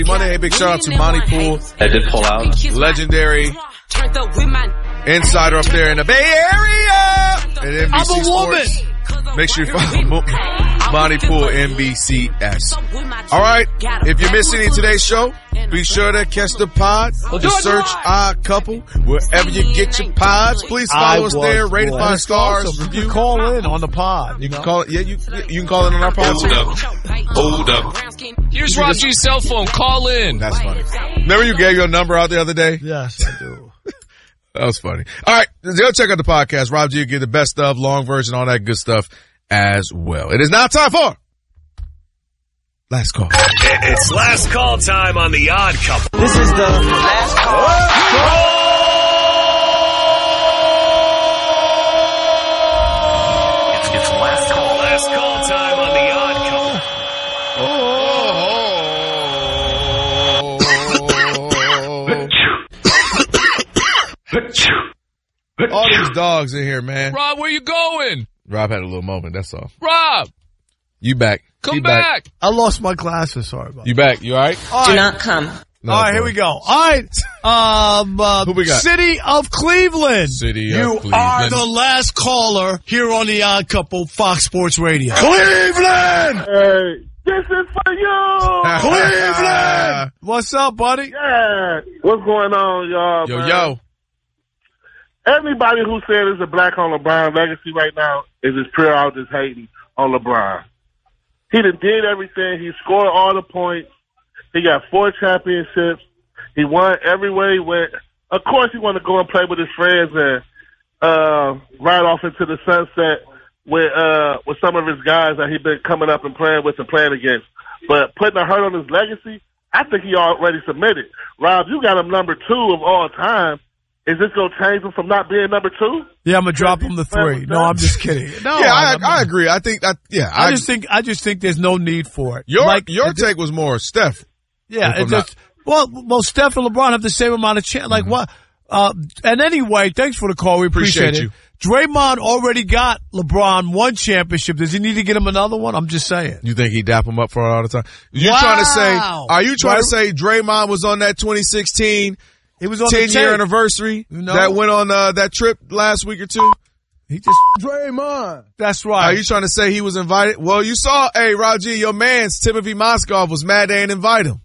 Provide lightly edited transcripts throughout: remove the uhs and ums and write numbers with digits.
Monday. Hey, big shout out to Monty Poole. I did pull out. Legendary insider up there in the Bay Area at NBC I'm a woman. Sports. Make sure you follow Monty Poole, NBCS. All right. If you missed any of today's show, be sure to catch the pod. Just search Odd Couple wherever you get your pods. Please follow us there. Rate it 5 stars. Awesome. You can call in on the pod. You can call it. Yeah, you can call in on our pod. Hold up. Here's Rob G's cell phone. Call in. That's funny. Remember you gave your number out the other day? Yes, I do. That was funny. All right. Go check out the podcast. Rob G will get the best stuff, long version, all that good stuff as well. It is now time for Last Call. It's Last Call time on The Odd Couple. This is the Last Call. It's Last Call time on The Odd Couple. All these dogs in here, man. Rob, where you going? Rob had a little moment, that's all. Rob, You back. come He back. I lost my glasses. Sorry about that. You back. You all right? Do not come. No, All right, here we go. All right. Who we got? City of Cleveland. City of you Cleveland. are the last caller here on The Odd Couple, Fox Sports Radio. Cleveland! Hey, this is for you! Cleveland! What's up, buddy? Yeah. What's going on, y'all? Yo, man? yo. Everybody who said it's a black on LeBron legacy right now is just pure out just hating on LeBron. He done did everything. He scored all the points. He got 4 championships. He won everywhere he went. Of course, he wanted to go and play with his friends and ride off into the sunset with some of his guys that he's been coming up and playing with and playing against. But putting a hurt on his legacy, I think he already submitted. Rob, you got him number 2 of all time. Is this going to change him from not being number 2? Yeah, I'm gonna drop him to 3. No, I'm just kidding. No, Yeah, I agree. I think that, I just think there's no need for it. your take was more Steph. Yeah, If it I'm just well, Steph and LeBron have the same amount of chance. Like what? And anyway, thanks for the call. We appreciate it. you. Draymond already got LeBron 1 championship. Does he need to get him another one? I'm just saying. You think he dap him up for it all the time? Wow. Are you trying to say Draymond was on that 2016 He was on 10-year anniversary that went on that trip last week or 2? He just Draymond. That's right. Are you trying to say he was invited? Well, you saw, hey, Raji, your man's Timothy Moskov was mad they didn't invite him.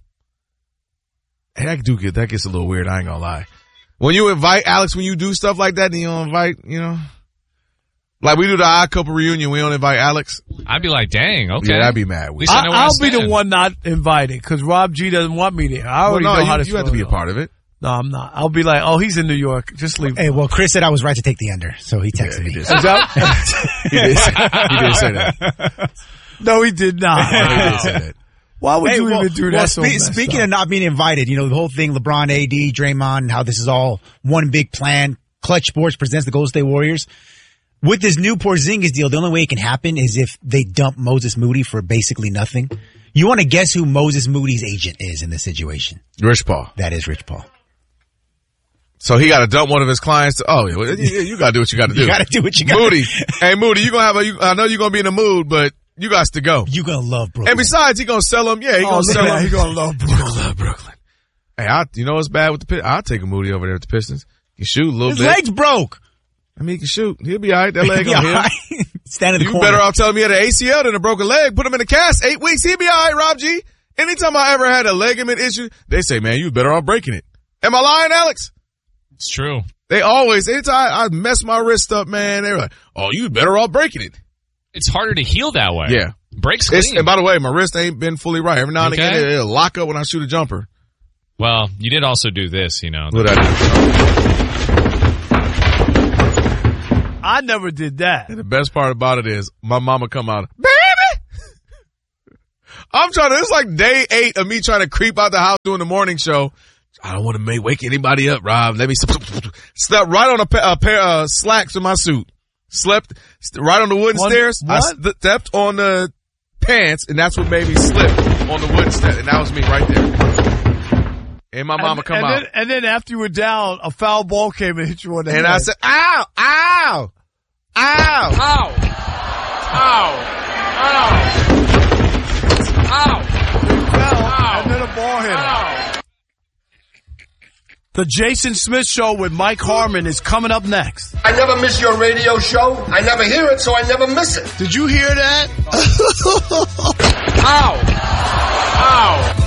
Hey, that gets a little weird, I ain't gonna lie. When you invite Alex, when you do stuff like that, then you don't invite, like we do the Odd Couple reunion, we don't invite Alex. I'd be like, dang, okay. Yeah, I'd be mad with you. I'll be the one not invited because Rob G doesn't want me there. I already know how this you have to be a part of it. No, I'm not. I'll be like, oh, he's in New York. Just leave. Hey, well, Chris said I was right to take the under, so he texted me. He did say that. No, he did not. He did say that. Why would you even do that? Speaking of not being invited, the whole thing, LeBron, AD, Draymond, and how this is all one big plan. Clutch Sports presents the Golden State Warriors. With this new Porzingis deal, the only way it can happen is if they dump Moses Moody for basically nothing. You want to guess who Moses Moody's agent is in this situation? Rich Paul. That is Rich Paul. So he got to dump one of his clients. You got to do what you got to do. You got to do what you got to do. Moody. Hey, Moody, you gonna have I know you're going to be in the mood, but you got to go. You're going to love Brooklyn. And besides, he going to sell him. Yeah, he going to sell him. He going to love Brooklyn. He going to love Brooklyn. Hey, you know what's bad with the Pistons? I'll take a Moody over there with the Pistons. He can shoot a little His bit. leg's broke. I mean, he can shoot. He'll be all right. That leg on him. Right. Stand in the You corner. better off telling me he had an ACL than a broken leg. Put him in a cast. 8 weeks. He'll be all right, Rob G. Anytime I ever had a ligament issue, they say, man, you better off breaking it. Am I lying, Alex? It's true. They always, anytime I mess my wrist up, man, they're like, oh, you better off breaking it. It's harder to heal that way. Yeah. Breaks clean. And by the way, my wrist ain't been fully right. Every now and again, it'll lock up when I shoot a jumper. Well, you did also do this, What I do? I never did that. And the best part about it is my mama come out, baby! it's like day 8 of me trying to creep out the house doing the morning show. I don't want to wake anybody up, Rob. Let me slept right on a pair of slacks in my suit. Slept right on the wooden stairs. What? I stepped on the pants, and that's what made me slip on the wooden stairs. And that was me right there. And my mama come out. And then after you were down, a foul ball came and hit you on the head. And I said, ow, ow, ow, Ow! Ow! Ow! Ow! And then a ball hitter. The Jason Smith Show with Mike Harmon is coming up next. I never miss your radio show. I never hear it, so I never miss it. Did you hear that? Ow! Ow!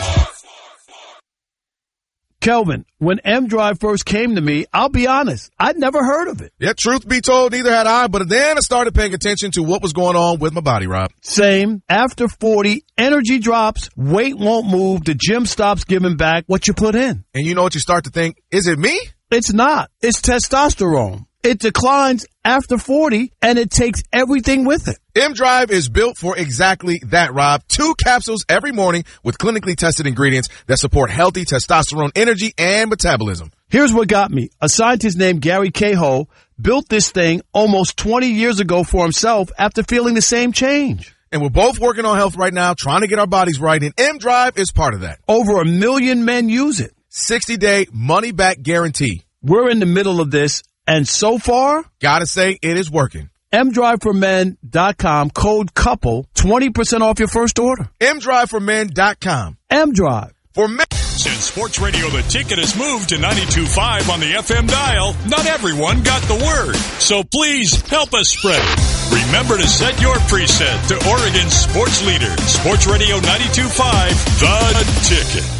Kelvin, when M-Drive first came to me, I'll be honest, I'd never heard of it. Yeah, truth be told, neither had I, but then I started paying attention to what was going on with my body, Rob. Same. After 40, energy drops, weight won't move, the gym stops giving back what you put in. And you know what you start to think? Is it me? It's not. It's testosterone. It declines after 40, and it takes everything with it. M-Drive is built for exactly that, Rob. 2 capsules every morning with clinically tested ingredients that support healthy testosterone energy and metabolism. Here's what got me. A scientist named Gary Cahill built this thing almost 20 years ago for himself after feeling the same change. And we're both working on health right now, trying to get our bodies right, and M-Drive is part of that. Over 1 million men use it. 60-day money-back guarantee. We're in the middle of this, and so far, gotta say, it is working. MDriveForMen.com, code COUPLE, 20% off your first order. MDriveForMen.com. M-Drive. For men. Since Sports Radio The Ticket has moved to 92.5 on the FM dial, not everyone got the word. So please help us spread it. Remember to set your preset to Oregon's sports leader, Sports Radio 92.5, The Ticket.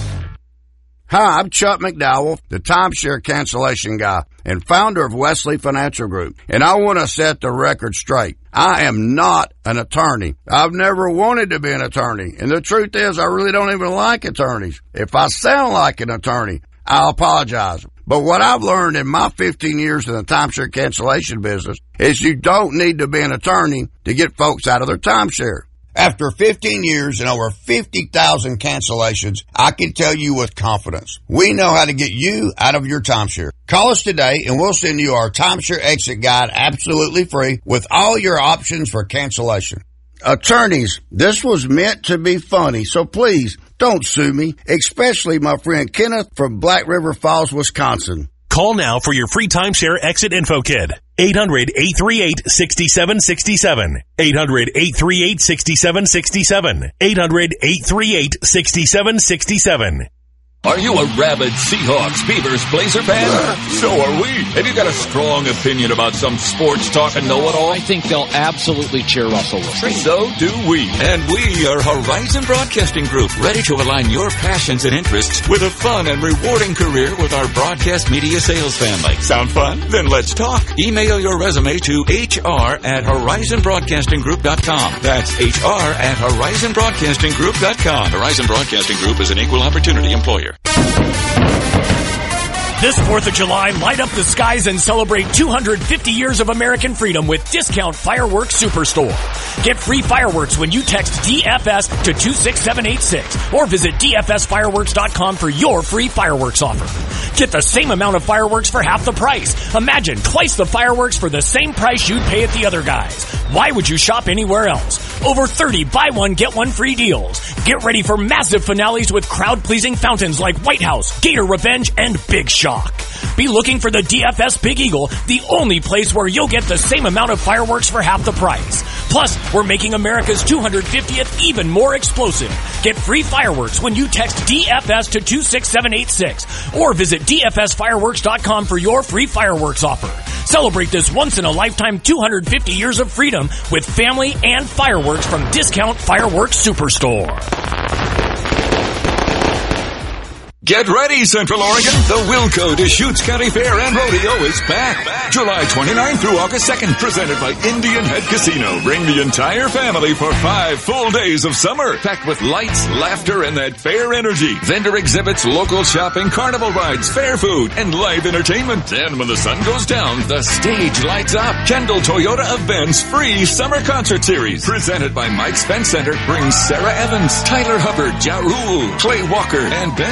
Hi, I'm Chuck McDowell, the timeshare cancellation guy and founder of Wesley Financial Group. And I want to set the record straight. I am not an attorney. I've never wanted to be an attorney. And the truth is, I really don't even like attorneys. If I sound like an attorney, I'll apologize. But what I've learned in my 15 years in the timeshare cancellation business is you don't need to be an attorney to get folks out of their timeshare. After 15 years and over 50,000 cancellations, I can tell you with confidence, we know how to get you out of your timeshare. Call us today and we'll send you our timeshare exit guide absolutely free with all your options for cancellation. Attorneys, this was meant to be funny, so please don't sue me, especially my friend Kenneth from Black River Falls, Wisconsin. Call now for your free timeshare exit info kit. 800-838-6767. 800-838-6767. 800-838-6767. Are you a rabid Seahawks, Beavers, Blazer fan? So are we. Have you got a strong opinion about some sports talk and know-it-all? I think they'll absolutely cheer Russell Wilson. So do we. And we are Horizon Broadcasting Group, ready to align your passions and interests with a fun and rewarding career with our broadcast media sales family. Sound fun? Then let's talk. Email your resume to hr@horizonbroadcastinggroup.com. That's hr@horizonbroadcastinggroup.com. Horizon Broadcasting Group is an equal opportunity employer. This 4th of July, light up the skies and celebrate 250 years of American freedom with Discount Fireworks Superstore. Get free fireworks when you text DFS to 26786 or visit dfsfireworks.com for your free fireworks offer. Get the same amount of fireworks for half the price. Imagine twice the fireworks for the same price you'd pay at the other guys. Why would you shop anywhere else? Over 30 buy one, get one free deals. Get ready for massive finales with crowd-pleasing fountains like White House, Gator Revenge, and Big Shock. Be looking for the DFS Big Eagle, the only place where you'll get the same amount of fireworks for half the price. Plus, we're making America's 250th even more explosive. Get free fireworks when you text DFS to 26786 or visit dfsfireworks.com for your free fireworks offer. Celebrate this once-in-a-lifetime 250 years of freedom with family and fireworks from Discount Fireworks Superstore. Get ready, Central Oregon. The Wilco Deschutes County Fair and Rodeo is back. July 29th through August 2nd, presented by Indian Head Casino. Bring the entire family for 5 full days of summer, packed with lights, laughter, and that fair energy. Vendor exhibits, local shopping, carnival rides, fair food, and live entertainment. And when the sun goes down, the stage lights up. Kendall Toyota of Ben's free summer concert series, presented by Mike Spence Center, brings Sarah Evans, Tyler Hubbard, Ja Rule, Clay Walker, and Ben